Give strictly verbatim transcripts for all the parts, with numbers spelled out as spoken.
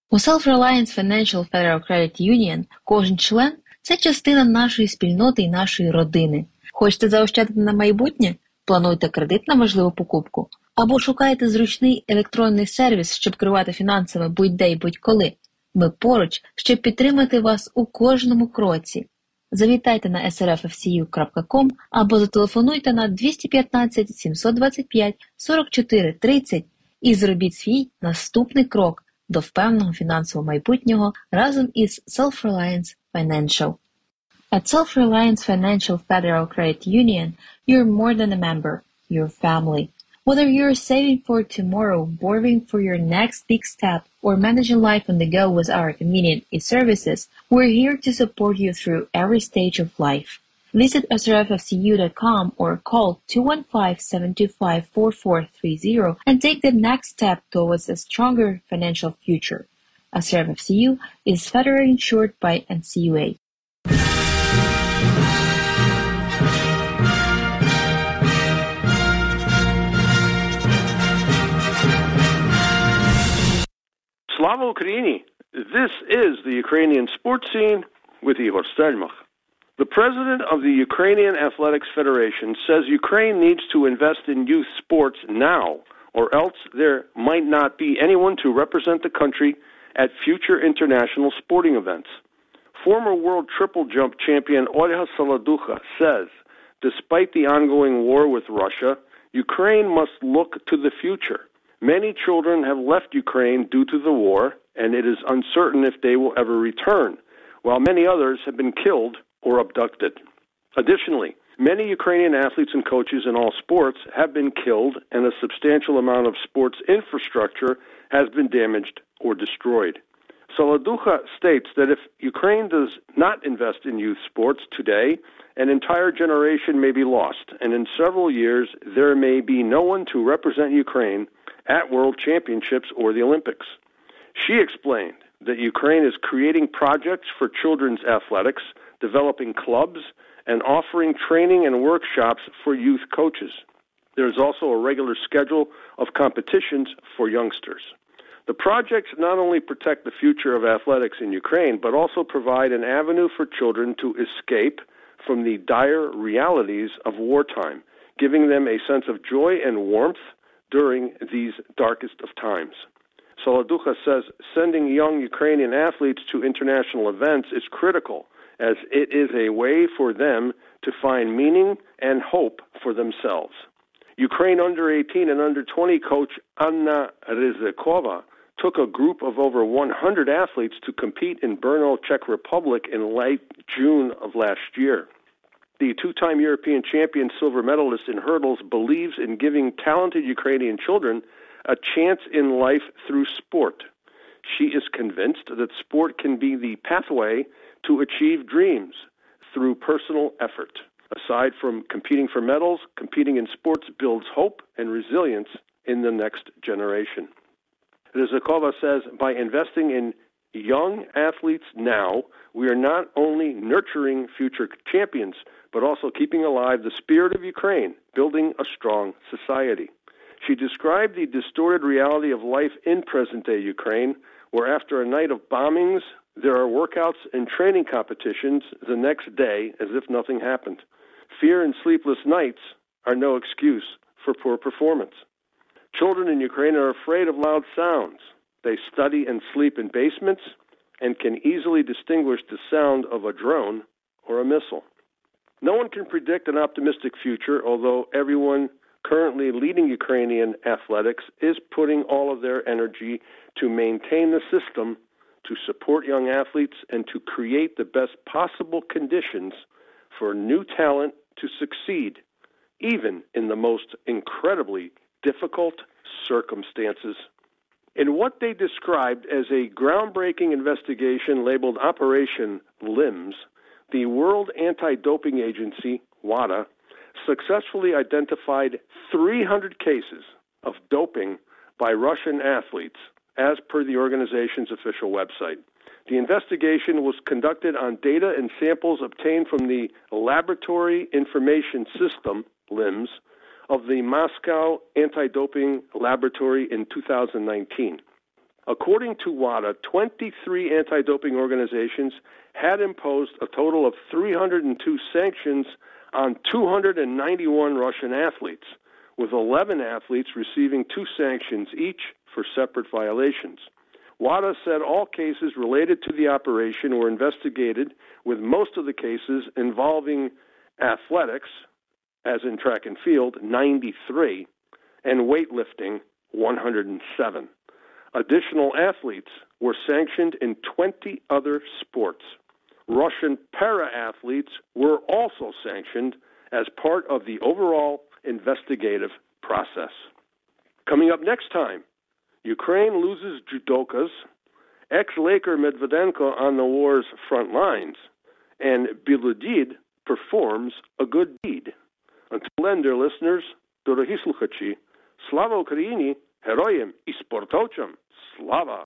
У Self-Reliance Financial Federal Credit Union кожен член – це частина нашої спільноти і нашої родини. Хочете заощадити на майбутнє? Плануйте кредит на важливу покупку? Або шукаєте зручний електронний сервіс, щоб керувати фінансами будь-де й будь-коли? Ми поруч, щоб підтримати вас у кожному кроці. Завітайте на ес ар еф еф сі ю крапка ком або зателефонуйте на двісті п'ятнадцять сімсот двадцять п'ять сорок чотири тридцять і зробіть свій наступний крок до впевненого фінансового майбутнього разом із Self-Reliance Financial. At Self-Reliance Financial Federal Credit Union, you're more than a member, you're family. Whether you're saving for tomorrow, borrowing for your next big step, or managing life on the go with our convenient e-services, we're here to support you through every stage of life. Visit S R F F C U dot com or call two one five, seven two five, four four three zero and take the next step towards a stronger financial future. S R F F C U is federally insured by N C U A. Slava Ukraini! This is the Ukrainian sports scene with Igor Stelmach. The president of the Ukrainian Athletics Federation says Ukraine needs to invest in youth sports now, or else there might not be anyone to represent the country at future international sporting events. Former world triple jump champion Olha Saladukha says, despite the ongoing war with Russia, Ukraine must look to the future. Many children have left Ukraine due to the war, and it is uncertain if they will ever return, while many others have been killed or abducted. Additionally, many Ukrainian athletes and coaches in all sports have been killed, and a substantial amount of sports infrastructure has been damaged or destroyed. Saladukha states that if Ukraine does not invest in youth sports today, an entire generation may be lost, and in several years there may be no one to represent Ukraine at World Championships or the Olympics. She explained that Ukraine is creating projects for children's athletics, developing clubs, and offering training and workshops for youth coaches. There is also a regular schedule of competitions for youngsters. The projects not only protect the future of athletics in Ukraine, but also provide an avenue for children to escape from the dire realities of wartime, giving them a sense of joy and warmth during these darkest of times. Saladukha says sending young Ukrainian athletes to international events is critical, as it is a way for them to find meaning and hope for themselves. Ukraine under eighteen and under twenty coach Anna Rizikova took a group of over one hundred athletes to compete in Brno, Czech Republic in late June of last year. The two-time European champion silver medalist in hurdles believes in giving talented Ukrainian children a chance in life through sport. She is convinced that sport can be the pathway to achieve dreams through personal effort. Aside from competing for medals, competing in sports builds hope and resilience in the next generation. Rizikova says, by investing in young athletes now, we are not only nurturing future champions, but also keeping alive the spirit of Ukraine, building a strong society. She described the distorted reality of life in present-day Ukraine, where after a night of bombings, there are workouts and training competitions the next day as if nothing happened. Fear and sleepless nights are no excuse for poor performance. Children in Ukraine are afraid of loud sounds. They study and sleep in basements and can easily distinguish the sound of a drone or a missile. No one can predict an optimistic future, although everyone currently leading Ukrainian athletics is putting all of their energy to maintain the system, to support young athletes, and to create the best possible conditions for new talent to succeed, even in the most incredibly difficult circumstances. In what they described as a groundbreaking investigation labeled Operation Limbs, the World Anti-Doping Agency, WADA, successfully identified three hundred cases of doping by Russian athletes, as per the organization's official website. The investigation was conducted on data and samples obtained from the Laboratory Information System, LIMS, of the Moscow Anti-Doping Laboratory in two thousand nineteen. According to WADA, twenty-three anti-doping organizations had imposed a total of three hundred two sanctions on two hundred ninety-one Russian athletes, with eleven athletes receiving two sanctions each for separate violations. WADA said all cases related to the operation were investigated, with most of the cases involving athletics, as in track and field, ninety-three, and weightlifting, one hundred seven. Additional athletes were sanctioned in twenty other sports. Russian para-athletes were also sanctioned as part of the overall investigative process. Coming up next time, Ukraine loses judokas, ex-Laker Medvedenko on the war's front lines, and Biludid performs a good deed. Until then, dear listeners, дорогі слухачі, слава Україні, героям і спортовцям, слава!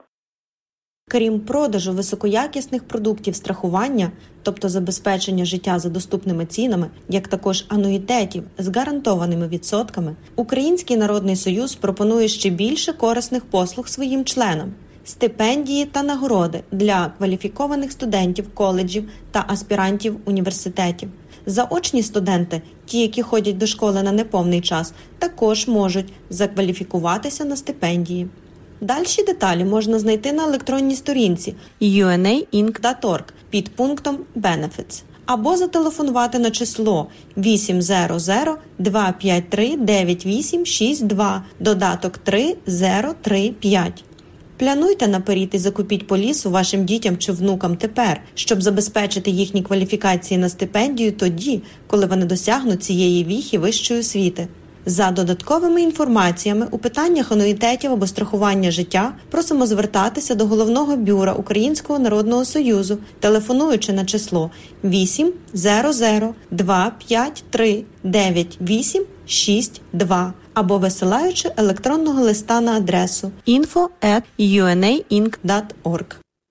Крім продажу високоякісних продуктів страхування, тобто забезпечення життя за доступними цінами, як також ануїтетів з гарантованими відсотками, Український народний союз пропонує ще більше корисних послуг своїм членам – стипендії та нагороди для кваліфікованих студентів коледжів та аспірантів університетів. Заочні студенти, ті, які ходять до школи на неповний час, також можуть закваліфікуватися на стипендії. Дальші деталі можна знайти на електронній сторінці ю ен ей інк крапка орг під пунктом «Benefits» або зателефонувати на число вісім зеро зеро два п'ять три дев'ять вісім шість два, додаток три зеро три п'ять. Плануйте наперед і закупіть полісу вашим дітям чи внукам тепер, щоб забезпечити їхні кваліфікації на стипендію тоді, коли вони досягнуть цієї віхи вищої освіти. За додатковими інформаціями у питаннях ануїтетів або страхування життя просимо звертатися до Головного бюро Українського народного союзу, телефонуючи на число вісім зеро зеро два п'ять три дев'ять вісім шість два або висилаючи електронного листа на адресу інфо ет ю ен ей інк крапка орг.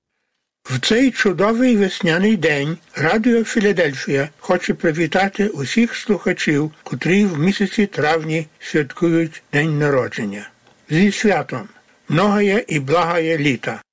В цей чудовий весняний день Радіо Філадельфія хоче привітати усіх слухачів, котрі в місяці травні святкують день народження. Зі святом! Многоє і благоє літа!